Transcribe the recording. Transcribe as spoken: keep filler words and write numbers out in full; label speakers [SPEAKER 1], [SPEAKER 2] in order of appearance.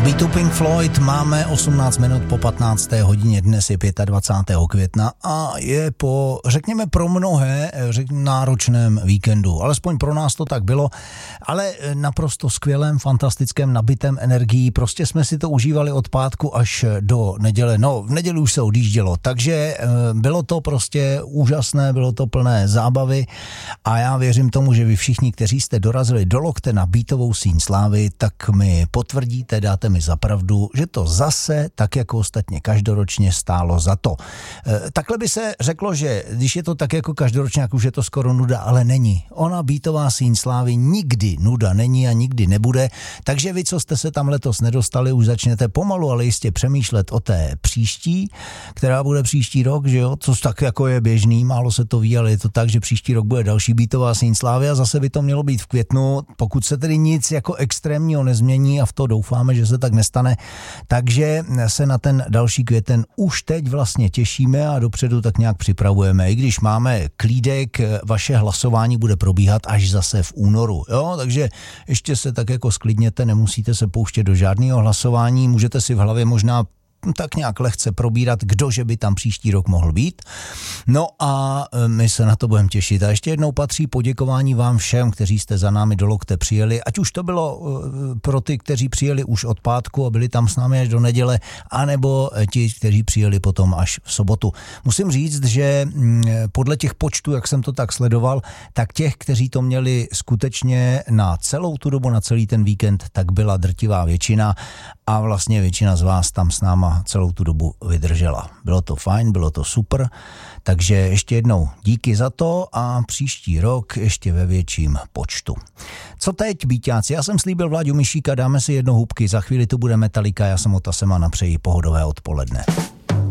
[SPEAKER 1] beatu Pink Floyd máme osmnáct minut po patnácté hodině, dnes je dvacátého pátého května a je po, řekněme pro mnohé, řekněme, náročném víkendu. Alespoň pro nás to tak bylo, ale naprosto skvělém, fantastickém, nabitém energií. Prostě jsme si to užívali od pátku až do neděle. No, v neděli už se odjíždělo, takže bylo to prostě úžasné, bylo to plné zábavy a já věřím tomu, že vy všichni, kteří jste dorazili do Lokte na beatovou síň slávy, tak mi potvrdíte, dáte mi za pravdu, že to zase, tak jako ostatně každoročně, stálo za to. E, takhle by se řeklo, že když je to tak jako každoročně, jak už je to skoro nuda, ale není. Ona beatová síň slávy nikdy nuda není a nikdy nebude, takže vy, co jste se tam letos nedostali, už začnete pomalu, ale jistě přemýšlet o té příští, která bude příští rok, že jo, což tak jako je běžný, málo se to ví, ale je to tak, že příští rok bude další beatová síň slávy a zase by to mělo být v květnu, pokud se tedy nic jako extrémního nezmění a v to doufáme, že se tak nestane, takže se na ten další květen už teď vlastně těšíme a dopředu tak nějak připravujeme. I když máme klídek, vaše hlasování bude probíhat až zase v únoru, jo, takže ještě se tak jako sklidněte, nemusíte se pouštět do žádného hlasování, můžete si v hlavě možná tak nějak lehce probírat, kdože by tam příští rok mohl být. No a my se na to budeme těšit. A ještě jednou patří poděkování vám všem, kteří jste za námi do Lokte přijeli, ať už to bylo pro ty, kteří přijeli už od pátku a byli tam s námi až do neděle, anebo ti, kteří přijeli potom až v sobotu. Musím říct, že podle těch počtů, jak jsem to tak sledoval, tak těch, kteří to měli skutečně na celou tu dobu, na celý ten víkend, tak byla drtivá většina a vlastně většina z vás tam s náma celou tu dobu vydržela. Bylo to fajn, bylo to super, takže ještě jednou díky za to a příští rok ještě ve větším počtu. Co teď, bíťáci? Já jsem slíbil Vláďu Mišíka, dáme si jedno hubky, za chvíli tu bude Metallica, já jsem o Tasema napřeji pohodové odpoledne.